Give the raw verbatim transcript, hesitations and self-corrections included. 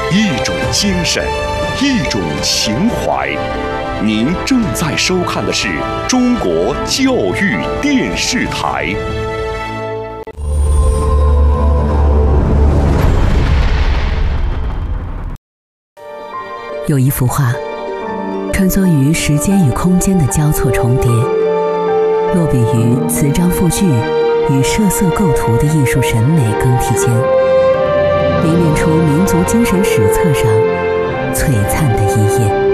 一种精神，一种情怀。您正在收看的是中国教育电视台。 有一幅画，穿梭于时间与空间的交错重叠，落笔于词章赋句与设色构图的艺术审美更替间，凝练出民族精神史册上璀璨的一页。